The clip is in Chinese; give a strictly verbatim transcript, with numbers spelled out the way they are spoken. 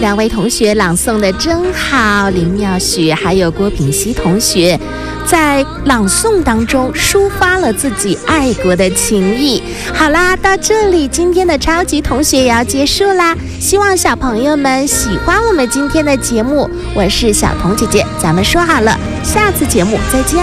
两位同学朗诵的真好，林妙雪还有郭品希同学在朗诵当中抒发了自己爱国的情谊。好啦，到这里今天的超级同学也要结束啦，希望小朋友们喜欢我们今天的节目。我是小彤姐姐，咱们说好了，下次节目再见。